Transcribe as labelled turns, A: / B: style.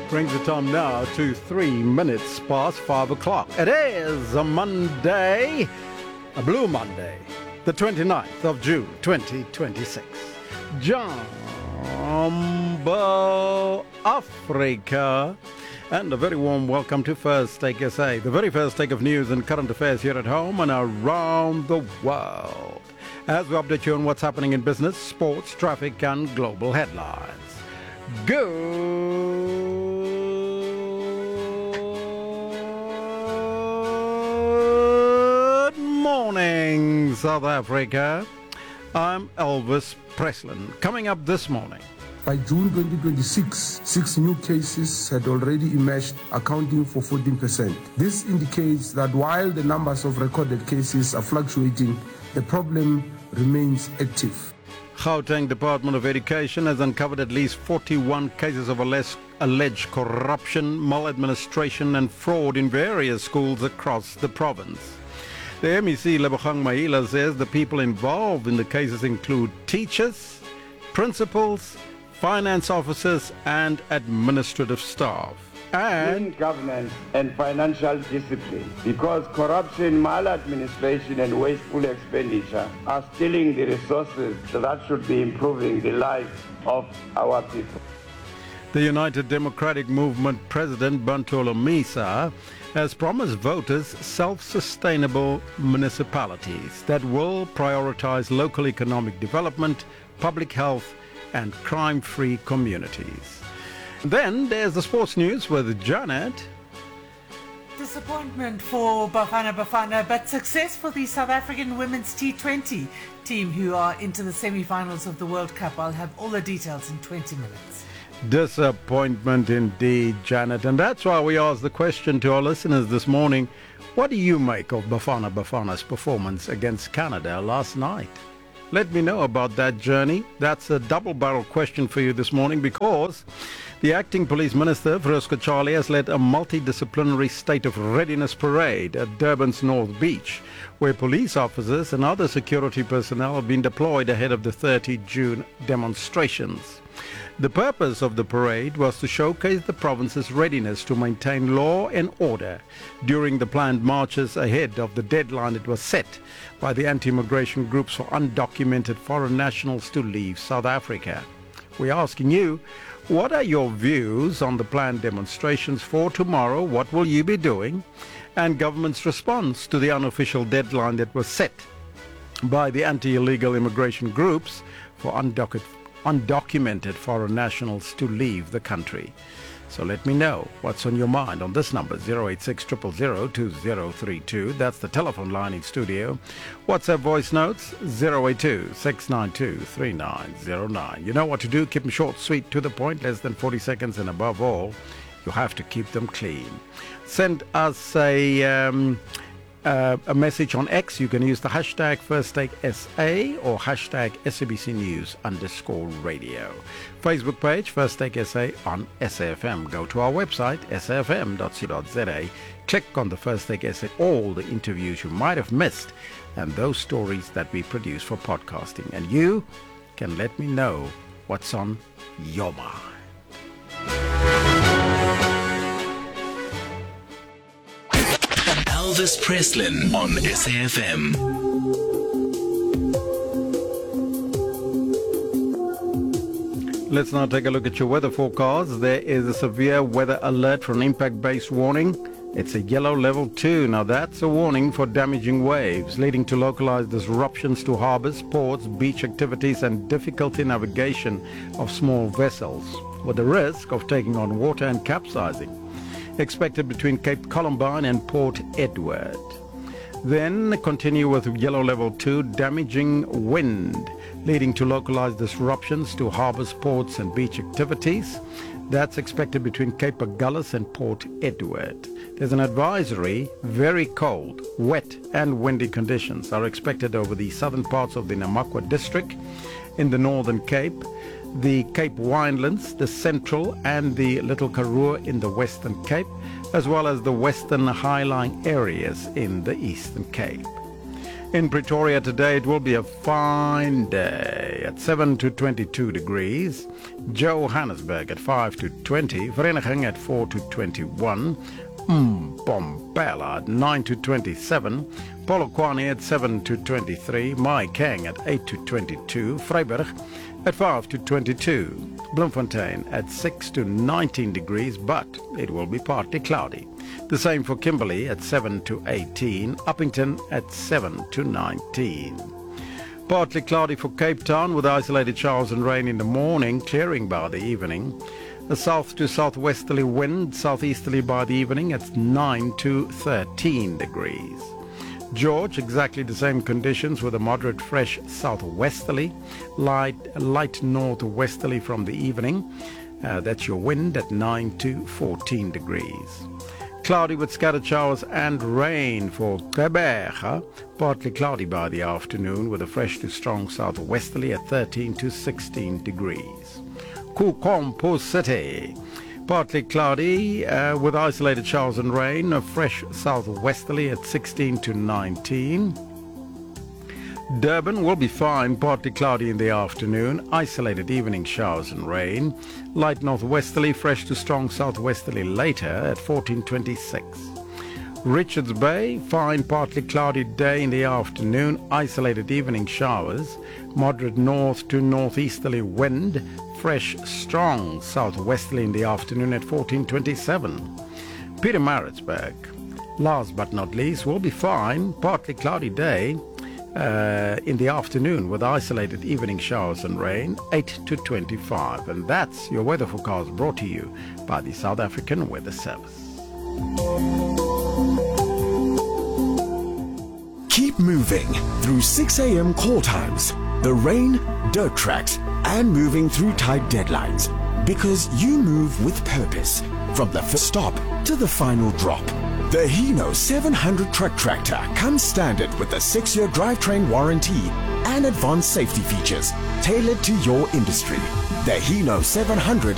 A: brings the time now to 3 minutes past 5 o'clock. It is a Monday, a blue Monday, the 29th of June, 2026. Jambo Africa. And a very warm welcome to First Take SA, the very first take of news and current affairs here at home and around the world, as we update you on what's happening in business, sports, traffic and global headlines. Good morning, South Africa. I'm Elvis Preslin. Coming up this morning.
B: By June 2026, 6 new cases had already emerged, accounting for 14%. This indicates that while the numbers of recorded cases are fluctuating, the problem remains active.
A: Gauteng Department of Education has uncovered at least 41 cases of alleged corruption, maladministration and fraud in various schools across the province. The MEC Lebogang Mahila says the people involved in the cases include teachers, principals, finance officers and administrative staff.
C: And governance and financial discipline, because corruption, maladministration and wasteful expenditure are stealing the resources that should be improving the lives of our people.
A: The United Democratic Movement President Bantu Misa has promised voters self-sustainable municipalities that will prioritize local economic development, public health and crime-free communities. Then there's the sports news with Janet.
D: Disappointment for Bafana Bafana, but success for the South African women's T20 team who are into the semi-finals of the World Cup. I'll have all the details in 20 minutes.
A: Disappointment indeed, Janet. And that's why we asked the question to our listeners this morning. What do you make of Bafana Bafana's performance against Canada last night? Let me know about that journey. That's a double-barrel question for you this morning because the acting police minister, Frisco Charlie, has led a multidisciplinary state of readiness parade at Durban's North Beach, where police officers and other security personnel have been deployed ahead of the 30 June demonstrations. The purpose of the parade was to showcase the province's readiness to maintain law and order during the planned marches ahead of the deadline that was set by the anti-immigration groups for undocumented foreign nationals to leave South Africa. We're asking you, what are your views on the planned demonstrations for tomorrow? What will you be doing? And government's response to the unofficial deadline that was set by the anti-illegal immigration groups for undocumented foreign nationals to leave the country. So let me know what's on your mind on this number, 086 000 2032. That's the telephone line in studio. WhatsApp voice notes, 082 692 3909. You know what to do. Keep them short, sweet, to the point, less than 40 seconds, and above all, you have to keep them clean. Send us a message on X. You can use the hashtag FirstTakeSA or hashtag SABC News_radio. Facebook page First Take SA on SAFM. Go to our website safm.co.za. Click on the First Take SA, all the interviews you might have missed and those stories that we produce for podcasting. And you can let me know what's on your mind.
E: Elvis Preslin on SAFM.
A: Let's now take a look at your weather forecast. There is a severe weather alert for an impact-based warning. It's a yellow level 2. Now that's a warning for damaging waves, leading to localized disruptions to harbors, ports, beach activities and difficulty navigation of small vessels, with the risk of taking on water and capsizing. Expected between Cape Columbine and Port Edward. Then continue with yellow level 2, damaging wind, leading to localized disruptions to harbors, ports and beach activities. That's expected between Cape Agulhas and Port Edward. There's an advisory, very cold, wet and windy conditions are expected over the southern parts of the Namakwa district, in the Northern Cape, the Cape Winelands, the Central and the Little Karoo in the Western Cape, as well as the western high-lying areas in the Eastern Cape. In Pretoria today, it will be a fine day at 7 to 22 degrees. Johannesburg at 5 to 20. Vereniging at 4 to 21. Mbombela at 9 to 27. Polokwane at 7 to 23. Maikeng at 8 to 22. Vryburg at 5 to 22. Bloemfontein at 6 to 19 degrees, but it will be partly cloudy. The same for Kimberley at 7 to 18. Uppington at 7 to 19. Partly cloudy for Cape Town with isolated showers and rain in the morning, clearing by the evening. A south to southwesterly wind, southeasterly by the evening at 9 to 13 degrees. George, exactly the same conditions with a moderate fresh southwesterly, light northwesterly from the evening. That's your wind at 9 to 14 degrees. Cloudy with scattered showers and rain for Gqeberha. Partly cloudy by the afternoon with a fresh to strong southwesterly at 13 to 16 degrees. Kukompo City. Partly cloudy with isolated showers and rain. A fresh southwesterly at 16 to 19. Durban will be fine, partly cloudy in the afternoon, isolated evening showers and rain. Light northwesterly, fresh to strong southwesterly later at 14:26. Richards Bay, fine, partly cloudy day in the afternoon, isolated evening showers. Moderate north to northeasterly wind, fresh strong southwesterly in the afternoon at 14:27. Pietermaritzburg, last but not least, will be fine, partly cloudy day in the afternoon with isolated evening showers and rain, 8 to 25. And that's your weather forecast brought to you by the South African Weather Service.
F: Keep moving through 6 a.m. call times, the rain, dirt tracks, and moving through tight deadlines. Because you move with purpose, from the first stop to the final drop. The Hino 700 truck tractor comes standard with a 6-year drivetrain warranty and advanced safety features tailored to your industry. The Hino 700